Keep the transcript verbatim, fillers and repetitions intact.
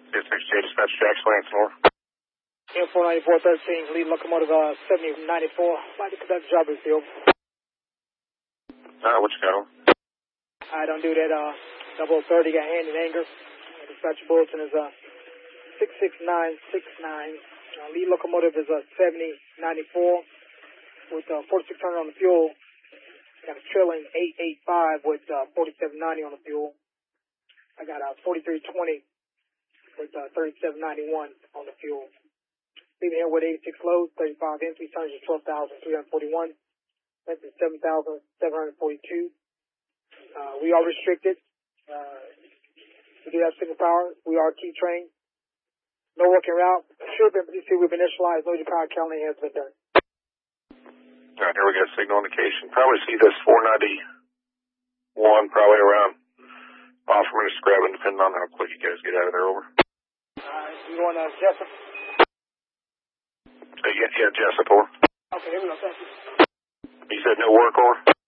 six J dispatch Jackson Lansmore. M four ninety-four thirteen, lead locomotive uh, seventy ninety-four. Like to conduct job refill. Uh, what you got on? I don't do that. Uh, double thirty got hand in anger. Dispatch bulletin is uh, six six nine six nine. Uh, lead locomotive is uh, seventy ninety-four with uh, forty-six hundred on the fuel. Got a trailing eight eighty-five with uh, forty-seven ninety on the fuel. I got a uh, forty-three twenty with uh, thirty-seven ninety-one on the fuel. Leaving here with eighty-six loads, thirty-five empties, tonnage is twelve thousand three hundred forty-one. Length is seven thousand seven hundred forty-two. Uh, we are restricted. Uh, we do have single power. We are T-trained. No working route. Sure, but you see we've been initialized. No power counting has been done. All right, here we got signal indication. Probably see this four ninety-one probably around off from just grabbing, depending on how quick you guys get out of there. Over. Alright, you going to uh, Jessup? Uh, yeah, yeah, Jessup, over. Okay, here we go. Thank you. You said no work, over?